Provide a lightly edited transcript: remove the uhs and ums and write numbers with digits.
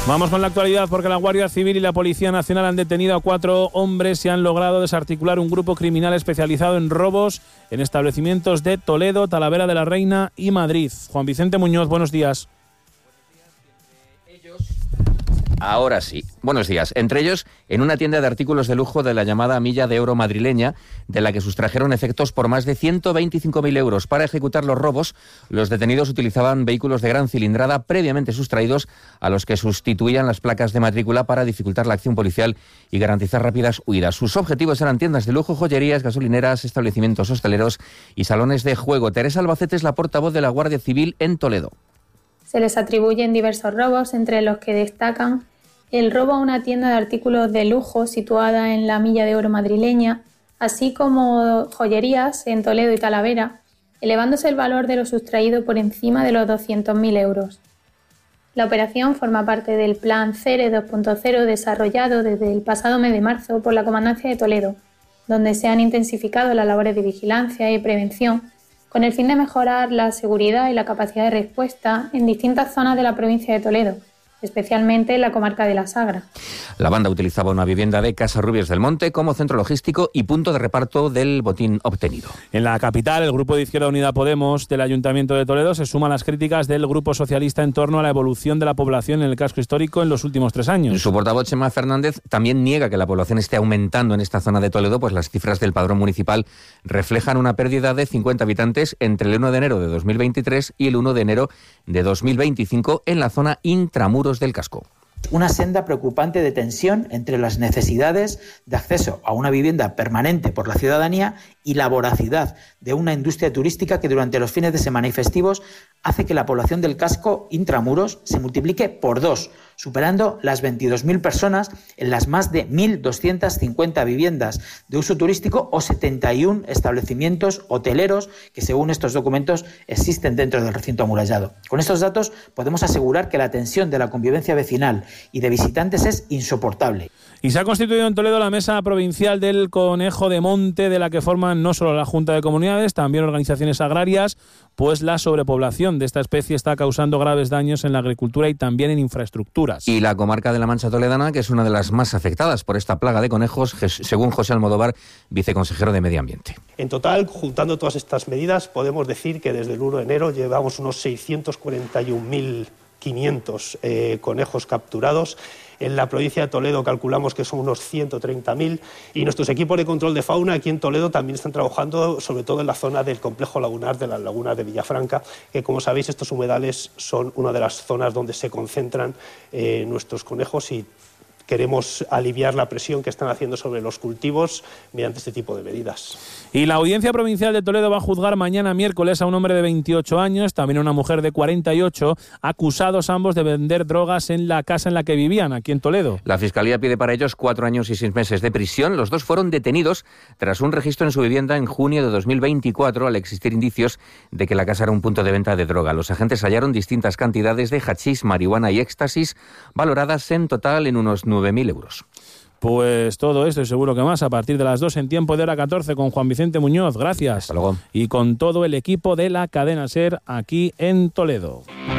Vamos con la actualidad porque la Guardia Civil y la Policía Nacional han detenido a 4 hombres y han logrado desarticular un grupo criminal especializado en robos en establecimientos de Toledo, Talavera de la Reina y Madrid. Juan Vicente Muñoz, buenos días. Ahora sí. Buenos días. Entre ellos, en una tienda de artículos de lujo de la llamada Milla de Oro madrileña, de la que sustrajeron efectos por más de 125.000 euros. Para ejecutar los robos, los detenidos utilizaban vehículos de gran cilindrada previamente sustraídos, a los que sustituían las placas de matrícula para dificultar la acción policial y garantizar rápidas huidas. Sus objetivos eran tiendas de lujo, joyerías, gasolineras, establecimientos hosteleros y salones de juego. Teresa Albacete es la portavoz de la Guardia Civil en Toledo. Se les atribuyen diversos robos, entre los que destacan el robo a una tienda de artículos de lujo situada en la Milla de Oro madrileña, así como joyerías en Toledo y Talavera, elevándose el valor de lo sustraído por encima de los 200.000 euros. La operación forma parte del Plan CERE 2.0 desarrollado desde el pasado mes de marzo por la Comandancia de Toledo, donde se han intensificado las labores de vigilancia y prevención con el fin de mejorar la seguridad y la capacidad de respuesta en distintas zonas de la provincia de Toledo, especialmente en la comarca de la Sagra. La banda utilizaba una vivienda de Casarrubios del Monte como centro logístico y punto de reparto del botín obtenido. En la capital, el Grupo de Izquierda Unida Podemos del Ayuntamiento de Toledo se suma a las críticas del Grupo Socialista en torno a la evolución de la población en el casco histórico en los últimos 3 años. Su portavoz, Chema Fernández, también niega que la población esté aumentando en esta zona de Toledo, pues las cifras del padrón municipal reflejan una pérdida de 50 habitantes entre el 1 de enero de 2023 y el 1 de enero de 2025 en la zona intramuros del casco. Una senda preocupante de tensión entre las necesidades de acceso a una vivienda permanente por la ciudadanía y la voracidad de una industria turística que durante los fines de semana y festivos hace que la población del casco intramuros se multiplique por 2, superando las 22.000 personas en las más de 1.250 viviendas de uso turístico o 71 establecimientos hoteleros que, según estos documentos, existen dentro del recinto amurallado. Con estos datos podemos asegurar que la tensión de la convivencia vecinal y de visitantes es insoportable. Y se ha constituido en Toledo la Mesa Provincial del Conejo de Monte, de la que forman no solo la Junta de Comunidades, también organizaciones agrarias, pues la sobrepoblación de esta especie está causando graves daños en la agricultura y también en infraestructuras. Y la comarca de la Mancha Toledana, que es una de las más afectadas por esta plaga de conejos, según José Almodóvar, viceconsejero de Medio Ambiente. En total, juntando todas estas medidas, podemos decir que desde el 1 de enero llevamos unos 641.500 conejos capturados. En la provincia de Toledo calculamos que son unos 130.000 y nuestros equipos de control de fauna aquí en Toledo también están trabajando sobre todo en la zona del complejo lagunar de las lagunas de Villafranca, que como sabéis estos humedales son una de las zonas donde se concentran nuestros conejos y queremos aliviar la presión que están haciendo sobre los cultivos mediante este tipo de medidas. Y la Audiencia Provincial de Toledo va a juzgar mañana miércoles a un hombre de 28 años, también a una mujer de 48, acusados ambos de vender drogas en la casa en la que vivían, aquí en Toledo. La Fiscalía pide para ellos 4 años y 6 meses de prisión. Los dos fueron detenidos tras un registro en su vivienda en junio de 2024, al existir indicios de que la casa era un punto de venta de droga. Los agentes hallaron distintas cantidades de hachís, marihuana y éxtasis, valoradas en total en unos 9.000 euros. Pues todo esto y seguro que más a partir de las 2 en Tiempo de Hora 14 con Juan Vicente Muñoz. Gracias. Hasta luego. Y con todo el equipo de la cadena SER aquí en Toledo.